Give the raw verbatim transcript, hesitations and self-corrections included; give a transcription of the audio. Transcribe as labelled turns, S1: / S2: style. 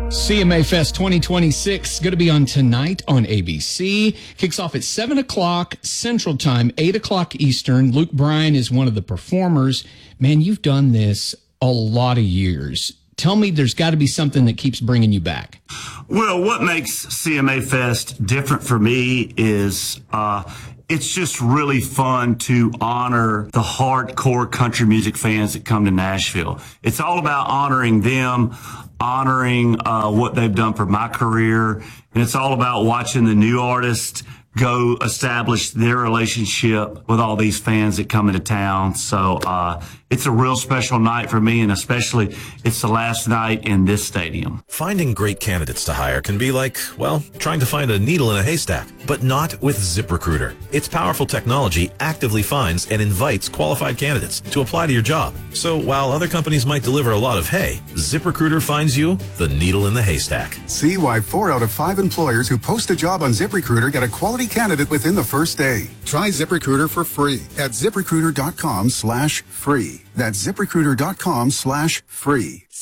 S1: C M A Fest twenty twenty-six going to be on tonight on A B C. Kicks off at seven o'clock Central Time, eight o'clock Eastern. Luke Bryan is one of the performers. Man, you've done this a lot of years. Tell me there's got to be something that keeps bringing you back.
S2: Well, what makes C M A Fest different for me is uh, it's just really fun to honor the hardcore country music fans that come to Nashville. It's all about honoring them, honoring uh, what they've done for my career, and it's all about watching the new artists go establish their relationship with all these fans that come into town. So uh, it's a real special night for me, and especially it's the last night in this stadium.
S3: Finding great candidates to hire can be like, well, trying to find a needle in a haystack, but not with ZipRecruiter. Its powerful technology actively finds and invites qualified candidates to apply to your job. So while other companies might deliver a lot of hay, ZipRecruiter finds you the needle in the haystack.
S4: See why four out of five employers who post a job on ZipRecruiter get a quality candidate within the first day. Try ZipRecruiter for free at ZipRecruiter.com slash free. That's ZipRecruiter.com slash free.